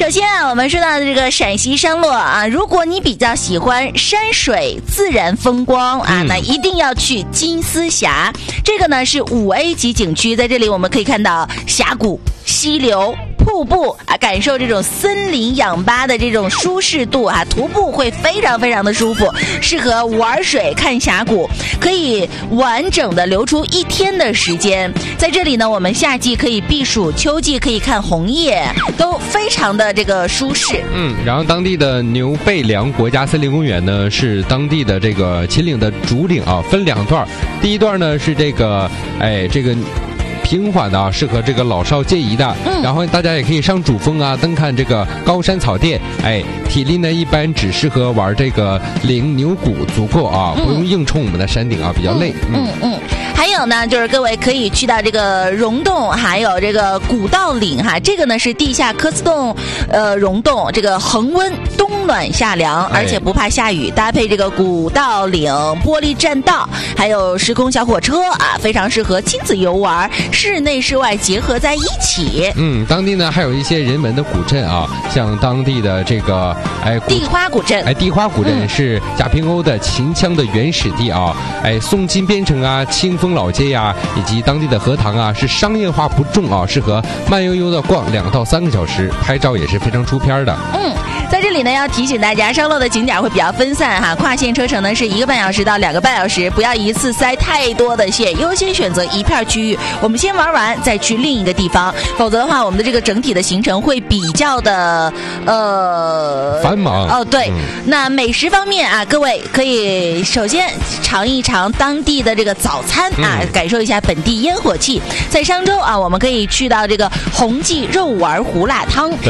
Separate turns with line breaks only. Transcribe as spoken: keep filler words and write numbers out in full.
首先啊，我们说到的这个陕西商洛啊，如果你比较喜欢山水自然风光啊，嗯、那一定要去金丝峡。这个呢是五 A 级景区，在这里我们可以看到峡谷、溪流、瀑布啊，感受这种森林氧吧的这种舒适度啊，徒步会非常非常的舒服，适合玩水、看峡谷，可以完整的留出一天的时间。在这里呢，我们夏季可以避暑，秋季可以看红叶，都非常的这个舒适。
嗯，然后当地的牛背梁国家森林公园呢，是当地的这个秦岭的主岭啊，分两段，第一段呢是这个，哎，这个。平缓的啊，适合这个老少皆宜的。嗯，然后大家也可以上主峰啊，登看这个高山草甸。哎，体力呢一般只适合玩这个岭牛谷足够啊，嗯、不用硬冲我们的山顶啊，比较累。
嗯嗯。嗯还有呢，就是各位可以去到这个溶洞，还有这个古道岭哈，这个呢是地下科斯洞呃溶洞，这个恒温冬暖夏凉，而且不怕下雨，搭配这个古道岭玻璃栈道，还有时空小火车啊，非常适合亲子游玩，室内室外结合在一起。
嗯，当地呢还有一些人文的古镇啊，像当地的这个哎
地花古镇，
哎地花古镇是贾平凹的秦腔的原始地啊，哎宋金边城啊，清风老街呀、啊，以及当地的荷塘啊，是商业化不重啊，适合慢悠悠的逛两到三个小时，拍照也是非常出片的。
嗯，在这里呢要提醒大家，商洛的景点会比较分散哈，跨线车程呢是一个半小时到两个半小时，不要一次塞太多的线，优先选择一片区域，我们先玩完再去另一个地方，否则的话，我们的这个整体的行程会比较的呃
繁忙。
哦，对、嗯，那美食方面啊，各位可以首先尝一尝当地的这个早餐啊。嗯感受一下本地烟火气，在商州啊，我们可以去到这个红记肉丸胡辣汤。